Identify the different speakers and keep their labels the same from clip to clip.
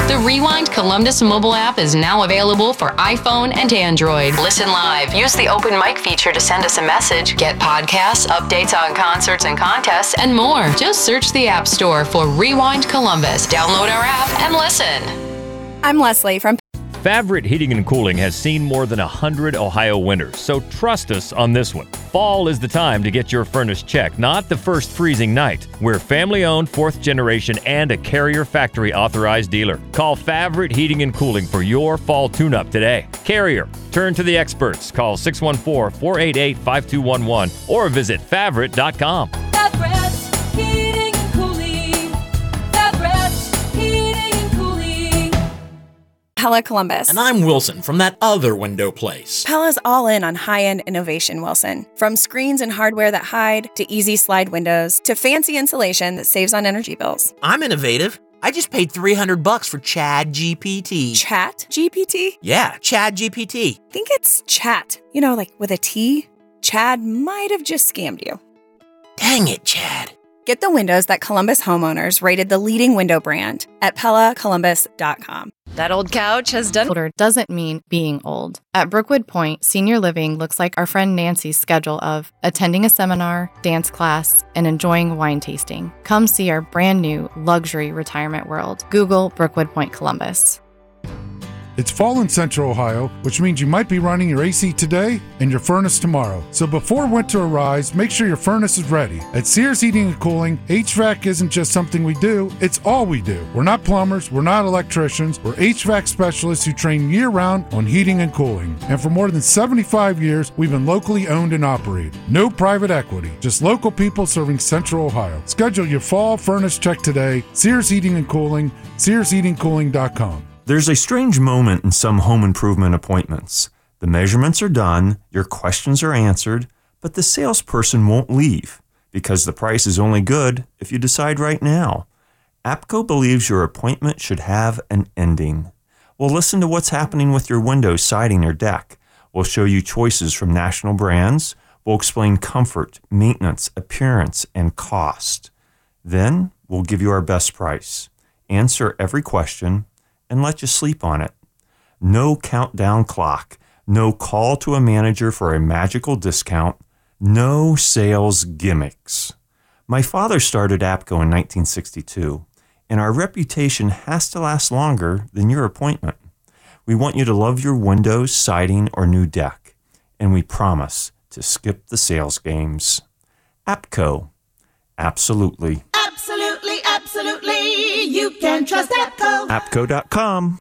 Speaker 1: The Rewind Columbus mobile app is now available for iPhone and Android. Listen live. Use the open mic feature to send us a message. Get podcasts, updates on concerts and contests, and more. Just search the App Store for Rewind Columbus. Download our app and listen.
Speaker 2: I'm Leslie from
Speaker 3: Favorite Heating and Cooling has seen more than 100 Ohio winters, so trust us on this one. Fall is the time to get your furnace checked, not the first freezing night. We're family-owned, fourth generation, and a Carrier factory authorized dealer. Call Favorite Heating and Cooling for your fall tune-up today. Carrier, turn to the experts. Call 614-488-5211 or visit Favorite.com.
Speaker 2: Pella Columbus.
Speaker 4: And I'm Wilson from that other window place.
Speaker 2: Pella's all in on high-end innovation, Wilson. From screens and hardware that hide, to easy slide windows, to fancy insulation that saves on energy bills.
Speaker 4: I'm innovative. I just paid $300 for Chad GPT.
Speaker 2: Chat GPT?
Speaker 4: Yeah, Chad GPT.
Speaker 2: I think it's chat. You know, like with a T. Chad might have just scammed you.
Speaker 4: Dang it, Chad.
Speaker 2: Get the windows that Columbus homeowners rated the leading window brand at PellaColumbus.com.
Speaker 5: That old couch has done.
Speaker 6: Older doesn't mean being old. At Brookwood Point, senior living looks like our friend Nancy's schedule of attending a seminar, dance class, and enjoying wine tasting. Come see our brand new luxury retirement world. Google Brookwood Point Columbus.
Speaker 7: It's fall in Central Ohio, which means you might be running your AC today and your furnace tomorrow. So before winter arrives, make sure your furnace is ready. At Sears Heating and Cooling, HVAC isn't just something we do, it's all we do. We're not plumbers, we're not electricians, we're HVAC specialists who train year-round on heating and cooling. And for more than 75 years, we've been locally owned and operated. No private equity, just local people serving Central Ohio. Schedule your fall furnace check today. Sears Heating and Cooling, SearsHeatingCooling.com.
Speaker 8: There's a strange moment in some home improvement appointments. The measurements are done, your questions are answered, but the salesperson won't leave because the price is only good if you decide right now. APCO believes your appointment should have an ending. We'll listen to what's happening with your windows, siding, or deck. We'll show you choices from national brands. We'll explain comfort, maintenance, appearance, and cost. Then we'll give you our best price, answer every question, and let you sleep on it. No countdown clock, no call to a manager for a magical discount, no sales gimmicks. My father started APCO in 1962, and our reputation has to last longer than your appointment. We want you to love your windows, siding, or new deck, and we promise to skip the sales games. APCO. Absolutely.
Speaker 9: Absolutely, absolutely. You can trust APCO.
Speaker 8: APCO.com.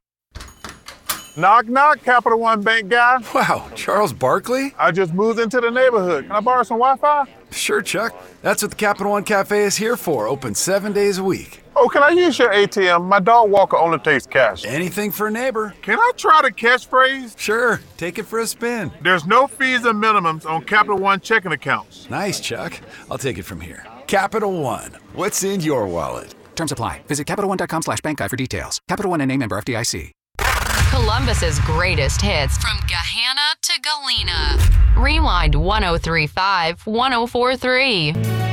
Speaker 10: Knock, knock, Capital One Bank guy.
Speaker 11: Wow, Charles Barkley?
Speaker 10: I just moved into the neighborhood. Can I borrow some Wi-Fi?
Speaker 11: Sure, Chuck. That's what the Capital One Cafe is here for, open 7 days a week.
Speaker 10: Oh, can I use your ATM? My dog walker only takes cash.
Speaker 11: Anything for a neighbor.
Speaker 10: Can I try the catchphrase?
Speaker 11: Sure, take it for a spin.
Speaker 10: There's no fees and minimums on Capital One checking accounts.
Speaker 11: Nice, Chuck. I'll take it from here. Capital One, what's in your wallet?
Speaker 12: Terms apply. Visit CapitalOne.com/bankguide for details. Capital One and name member FDIC.
Speaker 1: Columbus's greatest hits from Gahanna to Galena. Rewind 1035 1043.